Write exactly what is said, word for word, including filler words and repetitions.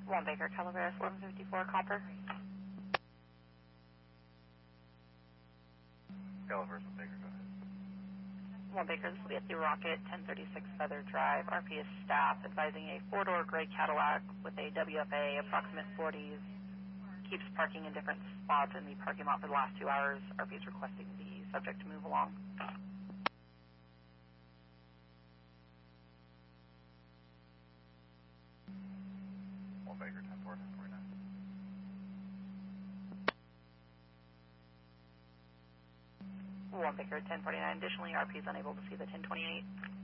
One Baker, Calaveras, eleven fifty-four, Copper. Calaveras, one Baker, go ahead. One Baker, this will be at the Rocket, ten thirty-six Feather Drive. R P is staff advising a four-door gray Cadillac with a W F A, approximate forties. Keeps parking in different spots in the parking lot for the last two hours. R P is requesting the subject to move along. One Baker, ten four, ten forty-nine. One Baker, ten forty-nine. Additionally, R P is unable to see the ten twenty-eight.